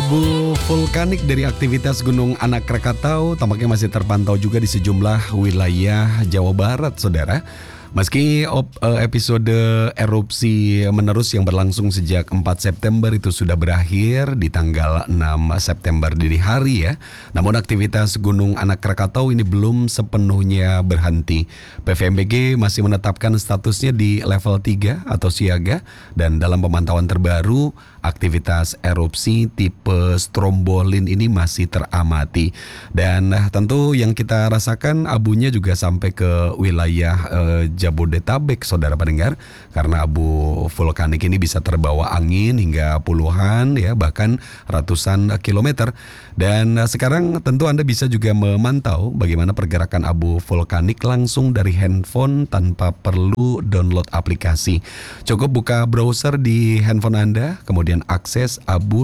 Abu vulkanik dari aktivitas Gunung Anak Krakatau tampaknya masih terpantau juga di sejumlah wilayah Jawa Barat, saudara. Meski episode erupsi menerus yang berlangsung sejak 4 September itu sudah berakhir di tanggal 6 September dini hari ya. Namun aktivitas Gunung Anak Krakatau ini belum sepenuhnya berhenti. PVMBG masih menetapkan statusnya di level 3 atau siaga, dan dalam pemantauan terbaru aktivitas erupsi tipe strombolin ini masih teramati. Dan tentu yang kita rasakan abunya juga sampai ke wilayah Jabodetabek, saudara pendengar, karena abu vulkanik ini bisa terbawa angin hingga puluhan ya bahkan ratusan kilometer. Dan sekarang tentu Anda bisa juga memantau bagaimana pergerakan abu vulkanik langsung dari handphone tanpa perlu download aplikasi. Cukup buka browser di handphone Anda, kemudian akses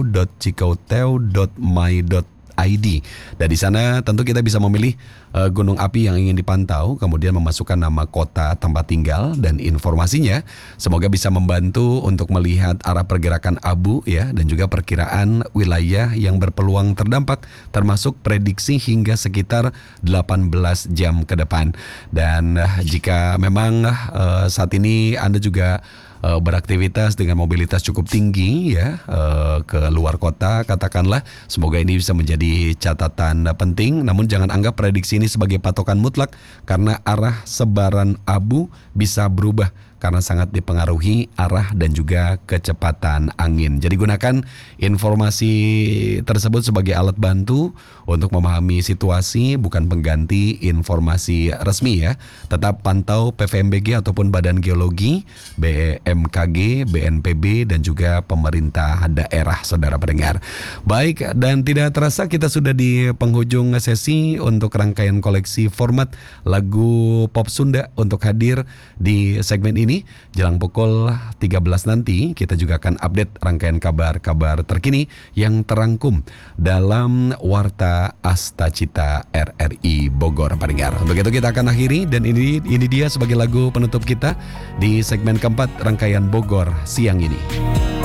abu.cikauteu.my.id. Dan di sana tentu kita bisa memilih gunung api yang ingin dipantau, kemudian memasukkan nama kota tempat tinggal dan informasinya. Semoga bisa membantu untuk melihat arah pergerakan abu ya, dan juga perkiraan wilayah yang berpeluang terdampak, termasuk prediksi hingga sekitar 18 jam ke depan. Dan jika memang saat ini Anda juga beraktivitas dengan mobilitas cukup tinggi ya ke luar kota, katakanlah, semoga ini bisa menjadi catatan penting. Namun jangan anggap prediksi ini sebagai patokan mutlak, karena arah sebaran abu bisa berubah karena sangat dipengaruhi arah dan juga kecepatan angin. Jadi gunakan informasi tersebut sebagai alat bantu untuk memahami situasi, bukan pengganti informasi resmi ya. Tetap pantau PVMBG ataupun Badan Geologi, BMKG, BNPB, dan juga pemerintah daerah, saudara pendengar. Baik, dan tidak terasa kita sudah di penghujung sesi untuk rangkaian koleksi format lagu pop Sunda untuk hadir di segmen ini. Jelang pukul 13 nanti kita juga akan update rangkaian kabar-kabar terkini yang terangkum dalam Warta Astacita RRI Bogor, pendengar. Begitu kita akan akhiri, dan ini dia sebagai lagu penutup kita di segmen keempat rangkaian Bogor siang ini.